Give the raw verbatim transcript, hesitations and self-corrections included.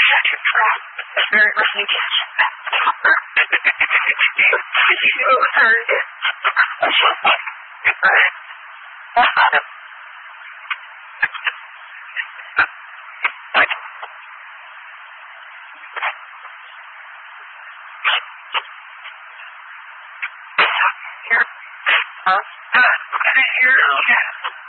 such a trap. Very funny. You heard it. Huh? Here.